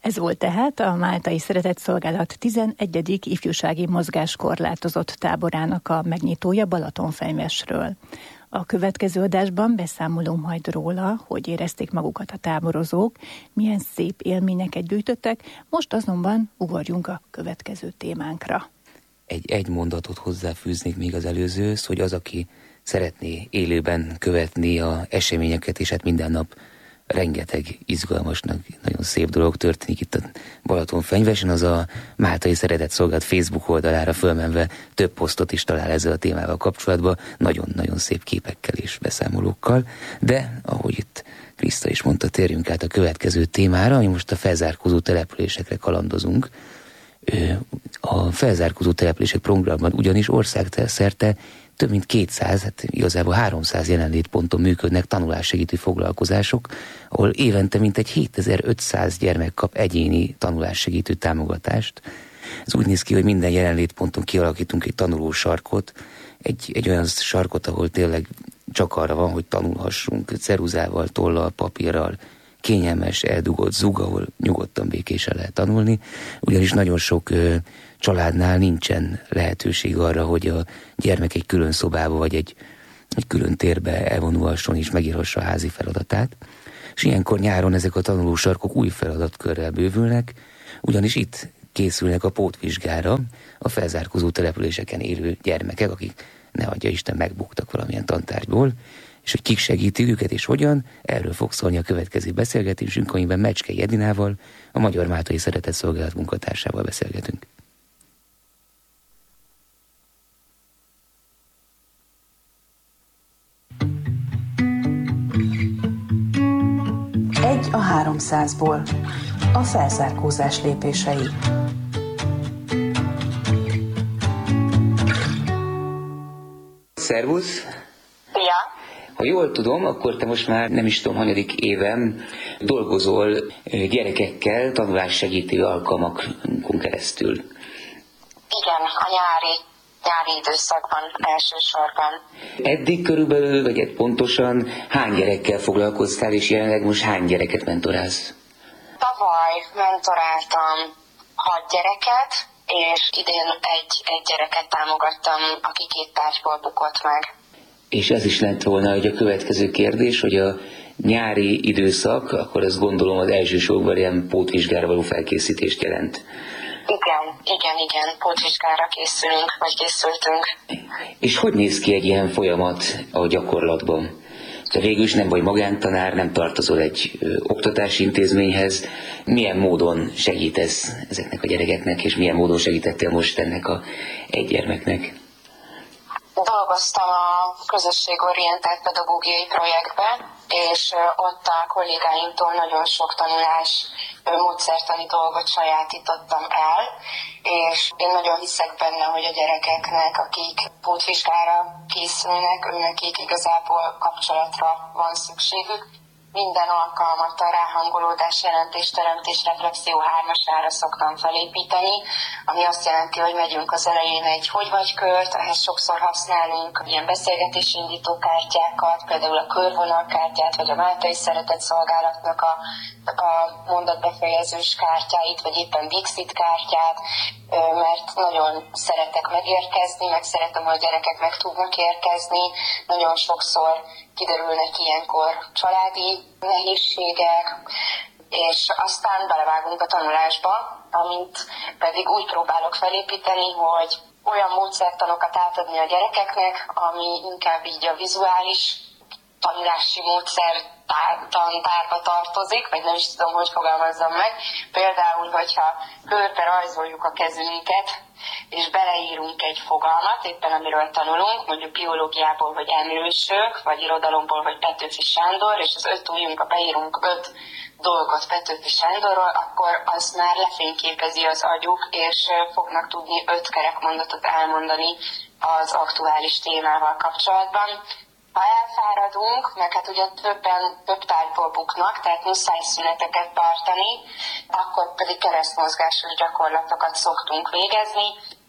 Ez volt tehát a Máltai Szeretetszolgálat 11. ifjúsági mozgáskorlátozott táborának a megnyitója Balatonfenyvesről. A következő adásban beszámolunk majd róla, hogy érezték magukat a táborozók, milyen szép élményeket gyűjtöttek, most azonban ugorjunk a következő témánkra. Egy mondatot hozzáfűznék még az előzőhöz, hogy az, aki szeretné élőben követni a eseményeket, és hát minden nap rengeteg izgalmasnak, nagyon szép dolog történik itt a Balatonfenyvesen, az a Máltai Szeretetszolgálat Facebook oldalára fölmenve több posztot is talál ezzel a témával kapcsolatban, nagyon-nagyon szép képekkel és beszámolókkal, de ahogy itt Kriszta is mondta, térjünk át a következő témára, ami most a felzárkózó településekre kalandozunk. A felzárkózó települések programban ugyanis országszerte több mint 200, hát igazából 300 jelenlétponton működnek tanulássegítő foglalkozások, ahol évente mintegy 7500 gyermek kap egyéni tanulássegítő támogatást. Ez úgy néz ki, hogy minden jelenlétponton kialakítunk egy tanulósarkot, egy olyan sarkot, ahol tényleg csak arra van, hogy tanulhassunk, ceruzával, tollal, papírral, kényelmes, eldugott zug, ahol nyugodtan, békésen lehet tanulni, ugyanis nagyon sok családnál nincsen lehetőség arra, hogy a gyermek egy külön szobába vagy egy külön térbe elvonulhasson és megírhassa a házi feladatát. És ilyenkor nyáron ezek a tanulósarkok új feladatkörrel bővülnek, ugyanis itt készülnek a pótvizsgára a felzárkózó településeken élő gyermekek, akik ne adja Isten megbuktak valamilyen tantárgyból, és hogy kik segítik őket és hogyan, erről fog szólni a következő beszélgetésünk, amiben Mecskei Edinával, a Magyar Máltai Szeretetszolgálat munkatársával beszélgetünk. Egy a 300-ból. A felzárkózás lépései. Szervusz! Ja. Ha jól tudom, akkor te most már nem is tudom, hanyadik éven dolgozol gyerekekkel tanulássegítő alkalmakon keresztül. Igen, a nyári időszakban elsősorban. Eddig körülbelül, vagy pontosan hány gyerekkel foglalkoztál, és jelenleg most hány gyereket mentorálsz? Tavaly mentoráltam 6 gyereket, és idén egy gyereket támogattam, aki 2 tárgyból bukott meg. És ez is lett volna, hogy a következő kérdés, hogy a nyári időszak, akkor ezt gondolom az elsősorban ilyen pótvizsgára való felkészítést jelent. Igen, pótvizsgára készülünk, vagy készültünk. És hogy néz ki egy ilyen folyamat a gyakorlatban? Te végül is nem vagy magántanár, nem tartozol egy oktatási intézményhez. Milyen módon segítesz ezeknek a gyerekeknek, és milyen módon segítettél most ennek egy gyermeknek? Dolgoztam a közösségorientált pedagógiai projektben, és ott a kollégáimtól nagyon sok tanulás módszertani dolgot sajátítottam el, és én nagyon hiszek benne, hogy a gyerekeknek, akik pótvizsgára készülnek, őnekik igazából kapcsolatra van szükségük. Minden alkalmat a ráhangolódás, jelentésteremtés, reflexió 3-asára szoktam felépíteni, ami azt jelenti, hogy megyünk az elején egy hogy vagy kört, ehhez sokszor használunk ilyen beszélgetésindító kártyákat, például a körvonalkártyát, vagy a Máltai Szeretetszolgálatnak a mondatbefejezős kártyáit, vagy éppen Dixit kártyát, mert nagyon szeretek megérkezni, meg szeretem, hogy a gyerekek meg tudnak érkezni. Nagyon sokszor kiderülnek ilyenkor családi nehézségek, és aztán belevágunk a tanulásba, amit pedig úgy próbálok felépíteni, hogy olyan módszertanokat átadni a gyerekeknek, ami inkább így a vizuális tanulási módszertantárba tartozik, vagy nem is tudom, hogy fogalmazzam meg. Például, hogyha körbe rajzoljuk a kezünket, és beleírunk egy fogalmat, éppen amiről tanulunk, mondjuk biológiából, hogy emlősök, vagy irodalomból, hogy Petőfi Sándor, és az 5 ujjunkkal beírunk 5 dolgot Petőfi Sándorról, akkor az már lefényképezi az agyuk, és fognak tudni 5 kerekmondatot elmondani az aktuális témával kapcsolatban. Ha elfáradunk, meg hát ugye több tárgyból buknak, tehát muszáj szüneteket tartani, akkor pedig keresztmozgásos gyakorlatokat szoktunk végezni. A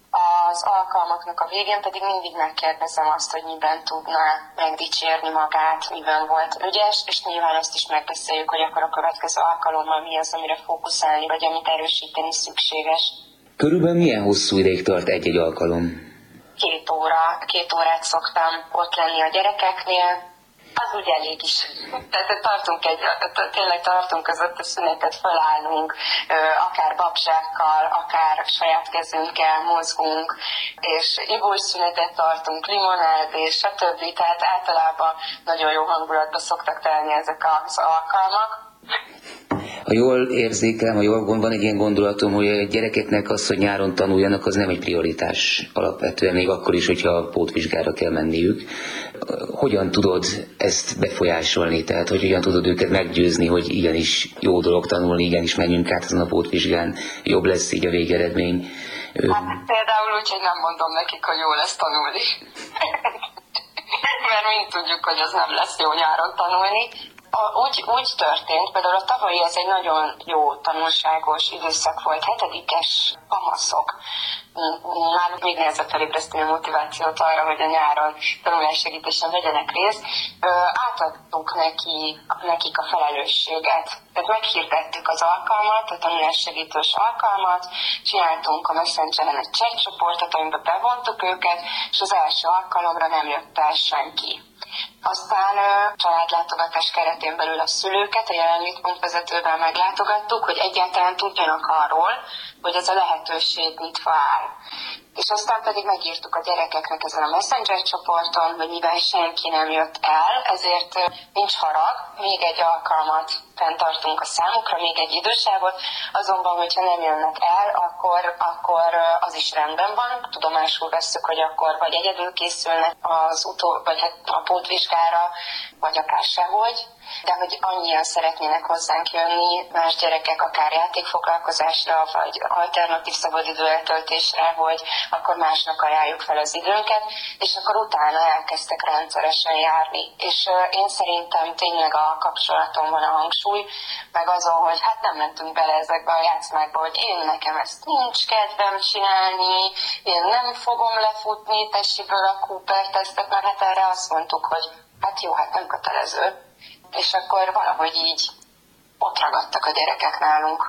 Az alkalmaknak a végén pedig mindig megkérdezem azt, hogy miben tudná megdicsérni magát, miben volt ügyes, és nyilván azt is megbeszéljük, hogy akkor a következő alkalommal mi az, amire fókuszálni, vagy amit erősíteni szükséges. Körülbelül milyen hosszú ideig tart egy-egy alkalom? 2 órát szoktam ott lenni a gyerekeknél. Az úgy elég is. Tehát tényleg tartunk között a szünetet, felállunk, akár babzsákkal, akár saját kezünkkel mozgunk, és ibolszünetet tartunk, limonád, és stb. Tehát általában nagyon jó hangulatba szoktak telni ezek az alkalmak. Ha jól érzékelem, ha jól van egy ilyen gondolatom, hogy a gyerekeknek az, hogy nyáron tanuljanak, az nem egy prioritás alapvetően, még akkor is, hogyha pótvizsgára kell menniük. Hogyan tudod ezt befolyásolni? Tehát, hogy hogyan tudod őket meggyőzni, hogy igenis jó dolog tanulni, igenis menjünk át azon a pótvizsgán, jobb lesz így a végeredmény? Hát például úgy, hogy nem mondom nekik, hogy jó lesz tanulni. Mert mind tudjuk, hogy az nem lesz jó nyáron tanulni. Úgy történt, például a tavalyi ez egy nagyon jó tanulságos időszak volt, 7-es kamaszok. Náluk még nehezebb felébreszteni a motivációt arra, hogy a nyáron tanulássegítésen vegyenek részt. Átadtuk nekik a felelősséget. Tehát meghirdettük az alkalmat, a tanulássegítős alkalmat, csináltunk a Messengeren egy chat csoportot, amiben bevontuk őket, és az első alkalomra nem jött el senki. Aztán családlátogatás keretén belül a szülőket, a jelenlétpontvezetővel meglátogattuk, hogy egyáltalán tudjanak arról, hogy ez a lehetőség nyitva áll. És aztán pedig megírtuk a gyerekeknek ezen a Messenger csoporton, hogy mivel senki nem jött el, ezért nincs harag, még egy alkalmat fenntartunk a számukra, még egy idősávot, azonban, hogyha nem jönnek el, akkor az is rendben van, tudomásul vesszük, hogy akkor vagy egyedül készülnek vagy a pótvizsgára, vagy akár sehogy, de hogy annyian szeretnének hozzánk jönni, más gyerekek akár játékfoglalkozásra, vagy alternatív szabadidő eltöltésre, hogy akkor másnak ajánljuk fel az időnket, és akkor utána elkezdtek rendszeresen járni. És én szerintem tényleg a kapcsolaton van a hangsúly, meg azon, hogy hát nem mentünk bele ezekbe a játszmákba, hogy nekem ezt nincs kedvem csinálni, én nem fogom lefutni testiből a Cooper tesztet, mert hát erre azt mondtuk, hogy hát jó, hát nem kötelező. És akkor valahogy így ott ragadtak a gyerekek nálunk.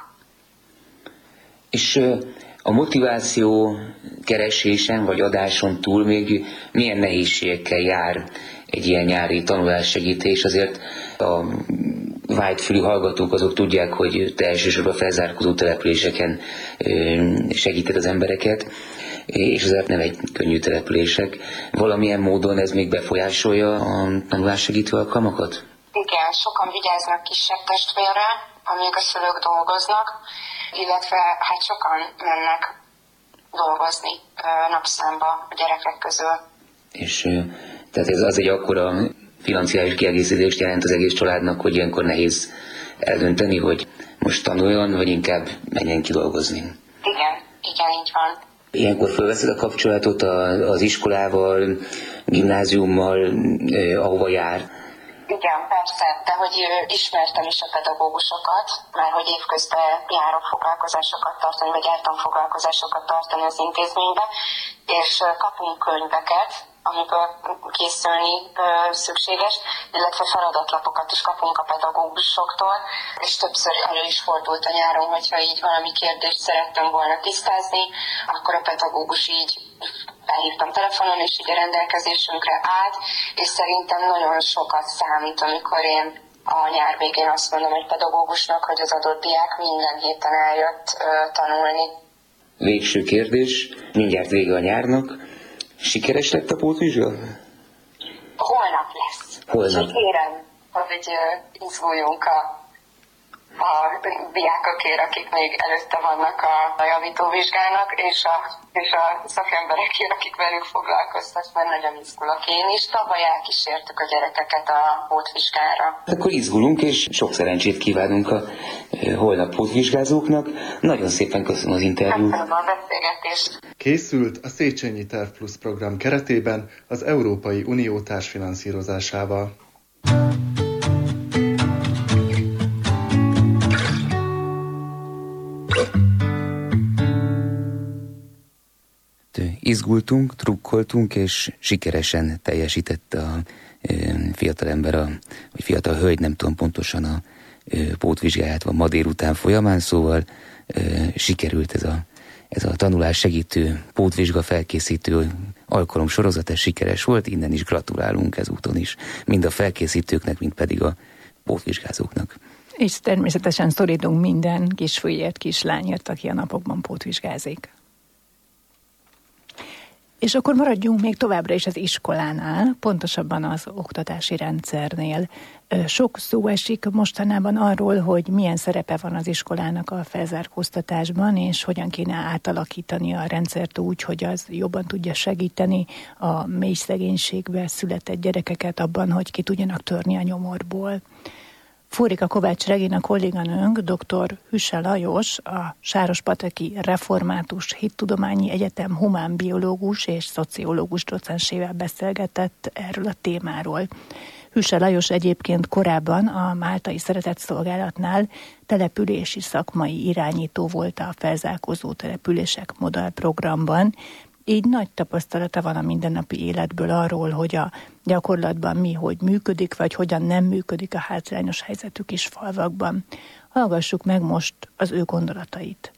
És a motiváció keresésen vagy adáson túl még milyen nehézségekkel jár egy ilyen nyári tanulássegítés? Azért a vágyfülű hallgatók azok tudják, hogy te elsősorban felzárkózó településeken segíted az embereket, és azért nem egy könnyű települések. Valamilyen módon ez még befolyásolja a tanulássegítő alkalmakat? Igen, sokan vigyáznak kisebb testvérre, amíg a szülők dolgoznak, illetve hát sokan mennek dolgozni napszámba a gyerekek közül. És tehát ez az egy akkora financiális kiegészítést jelent az egész családnak, hogy ilyenkor nehéz eldönteni, hogy most tanuljon, vagy inkább menjen ki dolgozni. Igen, így van. Ilyenkor felveszed a kapcsolatot az iskolával, gimnáziummal, ahova jár? Igen, persze, de hogy ismertem is a pedagógusokat, mert hogy évközben járok foglalkozásokat tartani, vagy jártam foglalkozásokat tartani az intézménybe, és kapunk könyveket, amiből készülni szükséges, illetve feladatlapokat is kapunk a pedagógusoktól, és többször elő is fordult a nyáron, hogyha így valami kérdést szerettem volna tisztázni, akkor a pedagógus így felhívtam telefonon, és így a rendelkezésünkre állt, és szerintem nagyon sokat számít, amikor én a nyár végén azt mondom egy pedagógusnak, hogy az adott diák minden héten eljött tanulni. Végső kérdés, mindjárt vége a nyárnak. Sikeres lett a pótvizsga? Holnap lesz. Holnap. Kérem, hogy izguljunk a diákokért, akik még előtte vannak a javítóvizsgának, és a szakemberekért, akik velük foglalkoztak, mert nagyon izgulok én is. Tavaly elkísértük a gyerekeket a pótvizsgára. Akkor izgulunk, és sok szerencsét kívánunk a holnap pótvizsgázóknak. Nagyon szépen köszönöm az interjút. Köszönöm a beszélgetést. Készült a Széchenyi Terv Plus program keretében az Európai Unió társfinanszírozásával. izgultunk, trukkoltunk, és sikeresen teljesített a fiatalember, vagy fiatal hölgy, nem tudom pontosan a pótvizsgáját van ma délután folyamán, szóval sikerült ez a tanulás segítő, pótvizsga felkészítő alkalomsorozat, ez sikeres volt, innen is gratulálunk ezúton is, mind a felkészítőknek, mind pedig a pótvizsgázóknak. És természetesen szorítunk minden kisfiúért, kislányért, aki a napokban pótvizsgázik. És akkor maradjunk még továbbra is az iskolánál, pontosabban az oktatási rendszernél. Sok szó esik mostanában arról, hogy milyen szerepe van az iskolának a felzárkóztatásban, és hogyan kéne átalakítani a rendszert úgy, hogy az jobban tudja segíteni a mély szegénységbe született gyerekeket abban, hogy ki tudjanak törni a nyomorból. Fórika Kovács Regina kolléganőnk, dr. Hüsse Lajos, a Sárospataki Református Hittudományi Egyetem humánbiológus és szociológus docensével beszélgetett erről a témáról. Hüsse Lajos egyébként korábban a Máltai Szeretetszolgálatnál települési szakmai irányító volt a felzárkózó települések modellprogramban, így nagy tapasztalata van a mindennapi életből arról, hogy a gyakorlatban mi hogy működik, vagy hogyan nem működik a hátrányos helyzetű kis falvakban. Hallgassuk meg most az ő gondolatait.